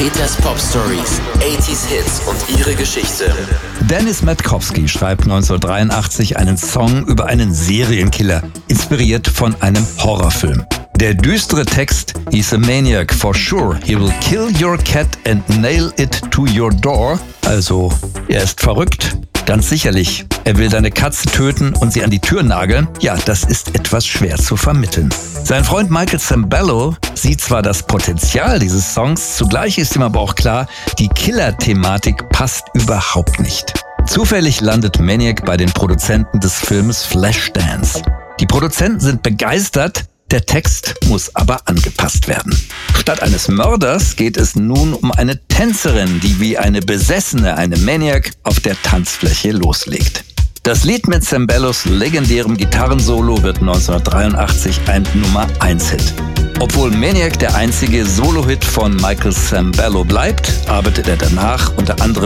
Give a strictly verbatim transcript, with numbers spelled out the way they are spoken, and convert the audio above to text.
Peters Pop Stories, achtziger Hits und ihre Geschichte. Dennis Matkowski schreibt neunzehnhundertdreiundachtzig einen Song über einen Serienkiller, inspiriert von einem Horrorfilm. Der düstere Text: He's a maniac for sure. He will kill your cat and nail it to your door. Also, er ist verrückt. Ganz sicherlich. Er will deine Katze töten und sie an die Tür nageln. Ja, das ist etwas schwer zu vermitteln. Sein Freund Michael Sembello sieht zwar das Potenzial dieses Songs, zugleich ist ihm aber auch klar, die Killer-Thematik passt überhaupt nicht. Zufällig landet Maniac bei den Produzenten des Films Flashdance. Die Produzenten sind begeistert, der Text muss aber angepasst werden. Statt eines Mörders geht es nun um eine Tänzerin, die wie eine Besessene, eine Maniac, auf der Tanzfläche loslegt. Das Lied mit Sembellos legendärem Gitarrensolo wird neunzehnhundertdreiundachtzig ein Nummer eins Hit. Obwohl Maniac der einzige Solo-Hit von Michael Sembello bleibt, arbeitet er danach unter anderem